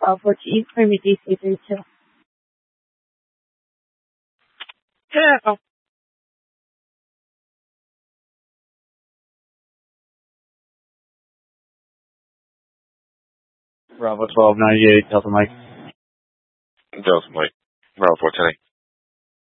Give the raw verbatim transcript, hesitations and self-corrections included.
uh, fourteen, permitted three two. Yeah. Bravo twelve ninety-eight, Delta Mike. Delta Mike. Bravo four ten.